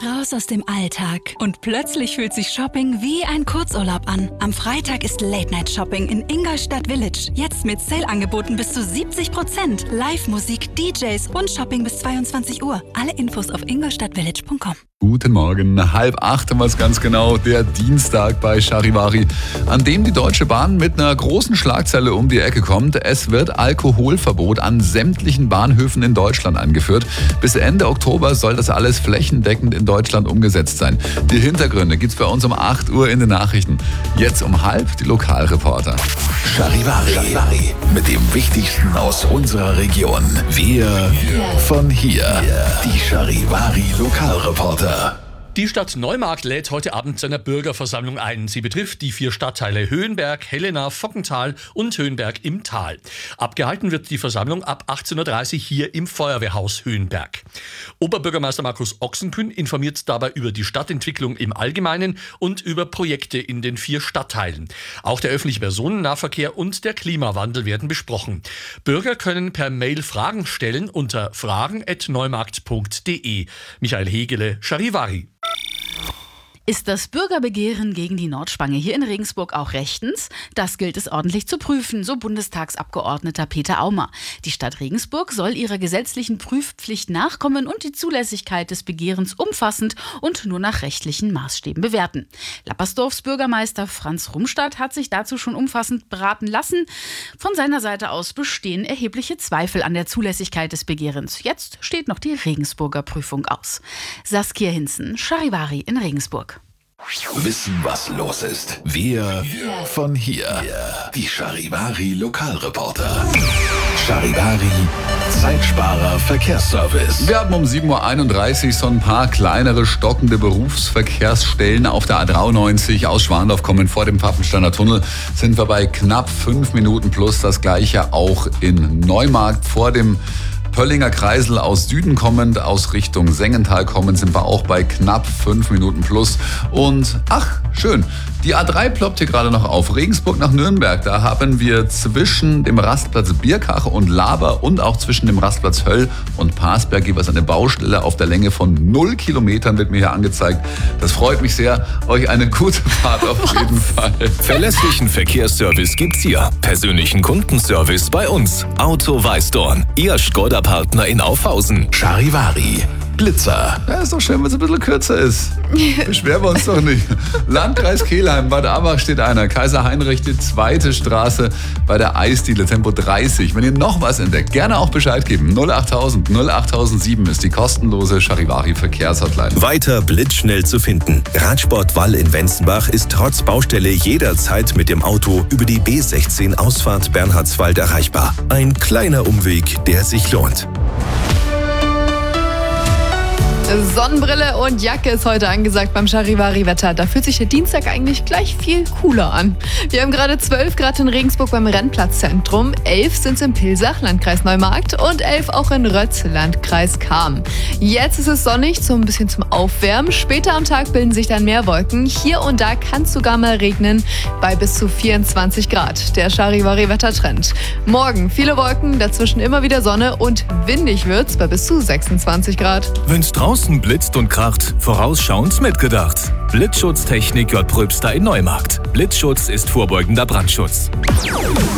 Raus aus dem Alltag. Und plötzlich fühlt sich Shopping wie ein Kurzurlaub an. Am Freitag ist Late-Night-Shopping in Ingolstadt Village. Jetzt mit Sale-Angeboten bis zu 70%. Live-Musik, DJs und Shopping bis 22 Uhr. Alle Infos auf ingolstadtvillage.com. Guten Morgen, 7:30 haben wir es ganz genau, der Dienstag bei Charivari, an dem die Deutsche Bahn mit einer großen Schlagzeile um die Ecke kommt. Es wird Alkoholverbot an sämtlichen Bahnhöfen in Deutschland eingeführt. Bis Ende Oktober soll das alles flächendeckend in Deutschland umgesetzt sein. Die Hintergründe gibt's bei uns um 8 Uhr in den Nachrichten. Jetzt um 7:30 die Lokalreporter. Charivari mit dem Wichtigsten aus unserer Region. Wir von hier. Die Charivari Lokalreporter. Die Stadt Neumarkt lädt heute Abend zu einer Bürgerversammlung ein. Sie betrifft die 4 Stadtteile Höhenberg, Helena, Fockental und Höhenberg im Tal. Abgehalten wird die Versammlung ab 18:30 Uhr hier im Feuerwehrhaus Höhenberg. Oberbürgermeister Markus Ochsenkün informiert dabei über die Stadtentwicklung im Allgemeinen und über Projekte in den 4 Stadtteilen. Auch der öffentliche Personennahverkehr und der Klimawandel werden besprochen. Bürger können per Mail Fragen stellen unter fragen@neumarkt.de. Michael Hegele, Charivari. Ist das Bürgerbegehren gegen die Nordspange hier in Regensburg auch rechtens? Das gilt es ordentlich zu prüfen, so Bundestagsabgeordneter Peter Aumer. Die Stadt Regensburg soll ihrer gesetzlichen Prüfpflicht nachkommen und die Zulässigkeit des Begehrens umfassend und nur nach rechtlichen Maßstäben bewerten. Lappersdorfs Bürgermeister Franz Rumstadt hat sich dazu schon umfassend beraten lassen. Von seiner Seite aus bestehen erhebliche Zweifel an der Zulässigkeit des Begehrens. Jetzt steht noch die Regensburger Prüfung aus. Saskia Hinzen, Charivari in Regensburg. Wissen, was los ist. Wir von hier. Die Charivari Lokalreporter. Charivari Zeitsparer Verkehrsservice. Wir haben um 7:31 Uhr so ein paar kleinere stockende Berufsverkehrsstellen auf der A93 aus Schwandorf kommen. Vor dem Pfaffensteiner Tunnel sind wir bei knapp 5 Minuten plus. Das gleiche auch in Neumarkt vor dem Pöllinger Kreisel aus Süden kommend, aus Richtung Sengental kommend, sind wir auch bei knapp 5 Minuten plus. Und ach, schön, die A3 ploppt hier gerade noch auf. Regensburg nach Nürnberg, da haben wir zwischen dem Rastplatz Birkach und Laber und auch zwischen dem Rastplatz Höll und Parsberg jeweils eine Baustelle auf der Länge von 0 Kilometern wird mir hier angezeigt. Das freut mich sehr. Euch eine gute Fahrt auf jeden Fall. Verlässlichen Verkehrsservice gibt's hier. Persönlichen Kundenservice bei uns. Auto Weißdorn. Ihr Skoda-Partner in Aufhausen. Charivari Blitzer. Ja, ist doch schön, wenn es ein bisschen kürzer ist. Beschweren wir uns doch nicht. Landkreis Kelheim, Bad Abbach steht einer. Kaiser Heinrich, die 2. Straße bei der Eisdiele, Tempo 30. Wenn ihr noch was entdeckt, gerne auch Bescheid geben. 08000 08007 ist die kostenlose Charivari Verkehrshotline. Weiter blitzschnell zu finden. Radsport Wall in Wenzenbach ist trotz Baustelle jederzeit mit dem Auto über die B16 Ausfahrt Bernhardswald erreichbar. Ein kleiner Umweg, der sich lohnt. Sonnenbrille und Jacke ist heute angesagt beim Charivari-Wetter. Da fühlt sich der Dienstag eigentlich gleich viel cooler an. Wir haben gerade 12 Grad in Regensburg beim Rennplatzzentrum, 11 sind es in Pilsach, Landkreis Neumarkt und 11 auch in Rötz, Landkreis Cham. Jetzt ist es sonnig, so ein bisschen zum Aufwärmen. Später am Tag bilden sich dann mehr Wolken. Hier und da kann es sogar mal regnen bei bis zu 24 Grad. Der Charivari-Wettertrend. Morgen viele Wolken, dazwischen immer wieder Sonne und windig wird's bei bis zu 26 Grad. Wenn's draußen blitzt und kracht, vorausschauend mitgedacht. Blitzschutztechnik J. Pröbster in Neumarkt. Blitzschutz ist vorbeugender Brandschutz.